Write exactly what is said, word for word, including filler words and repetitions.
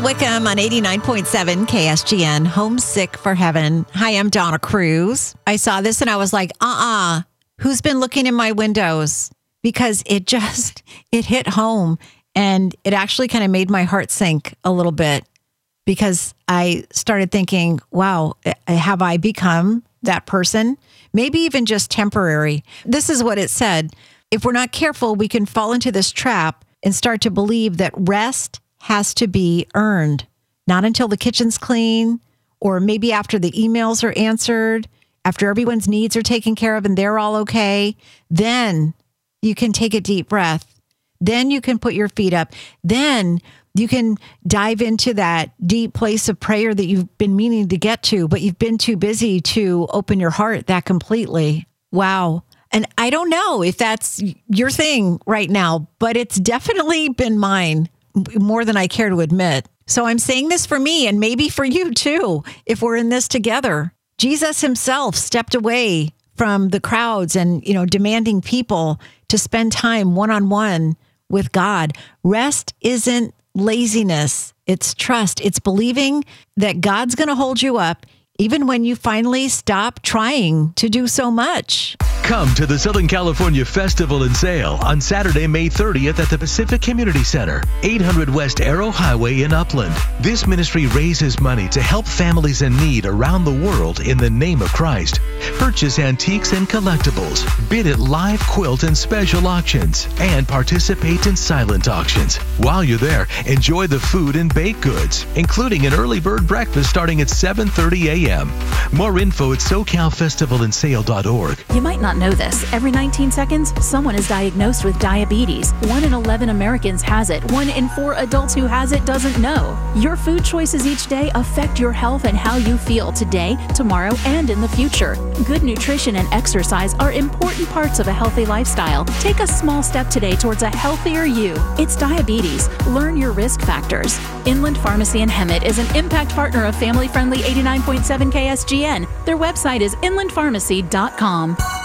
Wickham on eighty-nine point seven K S G N, Homesick for Heaven. Hi, I'm Donna Cruz. I saw this and I was like, uh-uh, who's been looking in my windows? Because it just, it hit home and it actually kind of made my heart sink a little bit because I started thinking, wow, have I become that person? Maybe even just temporary. This is what it said. If we're not careful, we can fall into this trap and start to believe that rest has to be earned, not until the kitchen's clean, or maybe after the emails are answered, after everyone's needs are taken care of and they're all okay. Then you can take a deep breath. Then you can put your feet up. Then you can dive into that deep place of prayer that you've been meaning to get to, but you've been too busy to open your heart that completely. Wow. And I don't know if that's your thing right now, but it's definitely been mine more than I care to admit. So I'm saying this for me and maybe for you too, if we're in this together. Jesus himself stepped away from the crowds and, you know, demanding people to spend time one-on-one with God. Rest isn't laziness. It's trust. It's believing that God's going to hold you up even when you finally stop trying to do so much. Come to the Southern California Festival and Sale on Saturday, May thirtieth at the Pacific Community Center, eight hundred West Arrow Highway in Upland. This ministry raises money to help families in need around the world in the name of Christ. Purchase antiques and collectibles, bid at live quilt and special auctions, and participate in silent auctions. While you're there, enjoy the food and baked goods, including an early bird breakfast starting at seven thirty a.m. More info at so cal festival and sale dot org. You might not know this. Every nineteen seconds, someone is diagnosed with diabetes. One in eleven Americans has it. One in four adults who has it doesn't know. Your food choices each day affect your health and how you feel today, tomorrow, and in the future. Good nutrition and exercise are important parts of a healthy lifestyle. Take a small step today towards a healthier you. It's diabetes. Learn your risk factors. Inland Pharmacy in Hemet is an impact partner of family-friendly eighty-nine point seven K S G N. Their website is inland pharmacy dot com.